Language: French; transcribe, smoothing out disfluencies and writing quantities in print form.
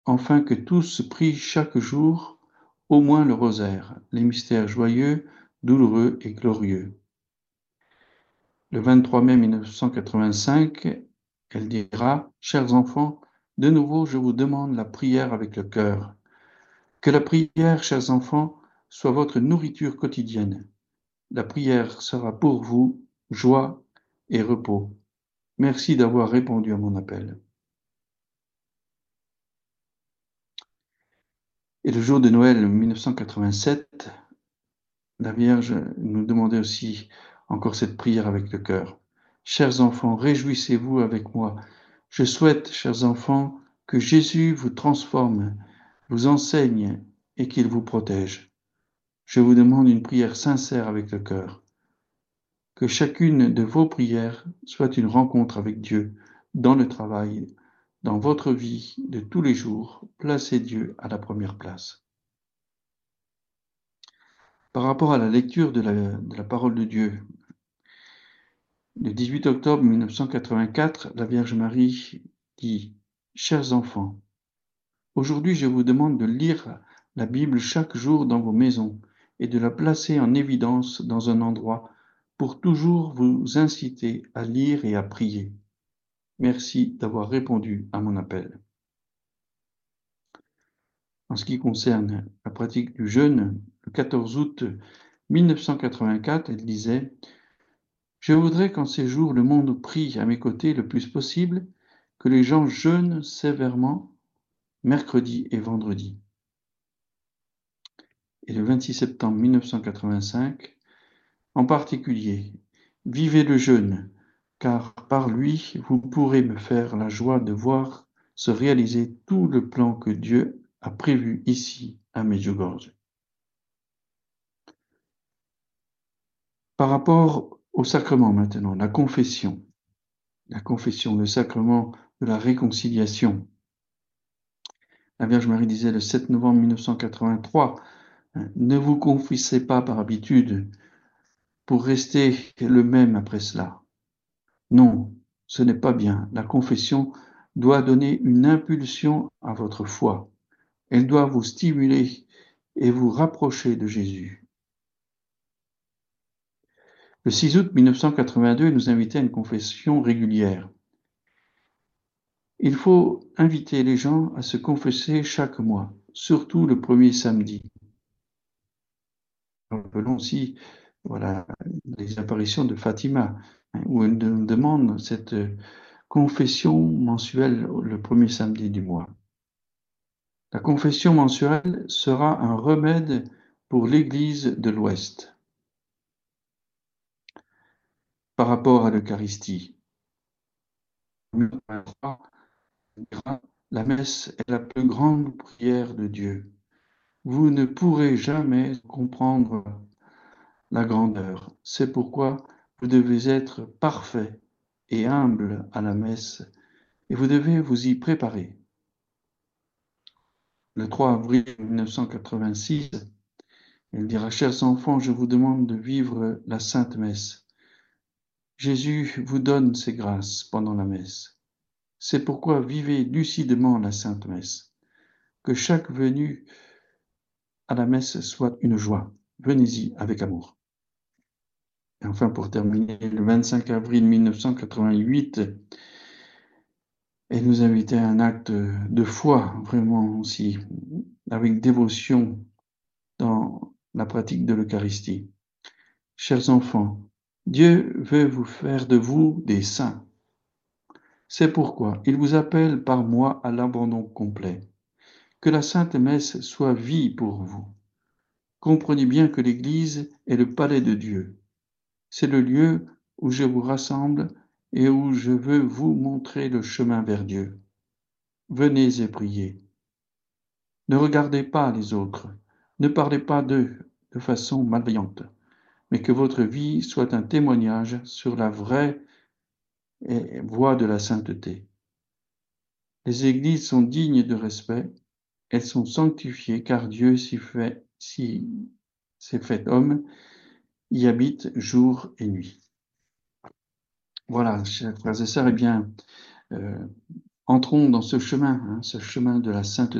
afin que tous prient chaque jour au moins le rosaire, les mystères joyeux, douloureux et glorieux. Le 23 mai 1985, elle dira: Chers enfants, de nouveau je vous demande la prière avec le cœur. Que la prière, chers enfants, soit votre nourriture quotidienne. La prière sera pour vous joie et repos. Merci d'avoir répondu à mon appel. Et le jour de Noël 1987, la Vierge nous demandait aussi encore cette prière avec le cœur. Chers enfants, réjouissez-vous avec moi. Je souhaite, chers enfants, que Jésus vous transforme, vous enseigne et qu'il vous protège. Je vous demande une prière sincère avec le cœur. Que chacune de vos prières soit une rencontre avec Dieu dans le travail, dans votre vie de tous les jours. Placez Dieu à la première place. Par rapport à la lecture de la parole de Dieu, le 18 octobre 1984, la Vierge Marie dit: Chers enfants, aujourd'hui je vous demande de lire la Bible chaque jour dans vos maisons et de la placer en évidence dans un endroit pour toujours vous inciter à lire et à prier. Merci d'avoir répondu à mon appel. En ce qui concerne la pratique du jeûne, le 14 août 1984, elle disait: Je voudrais qu'en ces jours le monde prie à mes côtés le plus possible, que les gens jeûnent sévèrement mercredi et vendredi. Et le 26 septembre 1985, en particulier, vivez le jeûne, car par lui vous pourrez me faire la joie de voir se réaliser tout le plan que Dieu a prévu ici à Medjugorje. Par rapport au sacrement maintenant, la confession, le sacrement de la réconciliation. La Vierge Marie disait le 7 novembre 1983, ne vous confessez pas par habitude pour rester le même après cela. Non, ce n'est pas bien. La confession doit donner une impulsion à votre foi. Elle doit vous stimuler et vous rapprocher de Jésus. Le 6 août 1982, il nous invitait à une confession régulière. Il faut inviter les gens à se confesser chaque mois, surtout le premier samedi. Rappelons aussi, voilà, les apparitions de Fatima, où elle nous demande cette confession mensuelle le premier samedi du mois. La confession mensuelle sera un remède pour l'Église de l'Ouest. Par rapport à l'Eucharistie, la messe est la plus grande prière de Dieu. Vous ne pourrez jamais comprendre la grandeur. C'est pourquoi vous devez être parfait et humble à la messe et vous devez vous y préparer. Le 3 avril 1986, elle dira: Chers enfants, je vous demande de vivre la Sainte Messe. Jésus vous donne ses grâces pendant la messe. C'est pourquoi vivez lucidement la Sainte Messe. Que chaque venue à la messe soit une joie. Venez-y avec amour. Et enfin, pour terminer, le 25 avril 1988, elle nous invitait à un acte de foi, vraiment aussi, avec dévotion dans la pratique de l'Eucharistie. Chers enfants, Dieu veut vous faire de vous des saints. C'est pourquoi il vous appelle par moi à l'abandon complet. Que la Sainte Messe soit vie pour vous. Comprenez bien que l'Église est le palais de Dieu. C'est le lieu où je vous rassemble et où je veux vous montrer le chemin vers Dieu. Venez et priez. Ne regardez pas les autres, ne parlez pas d'eux de façon malveillante, mais que votre vie soit un témoignage sur la vraie voie de la sainteté. Les églises sont dignes de respect, elles sont sanctifiées car Dieu s'est fait homme, y habite jour et nuit. Voilà, chers frères et sœurs, eh bien, euh, Entrons dans ce chemin de la sainteté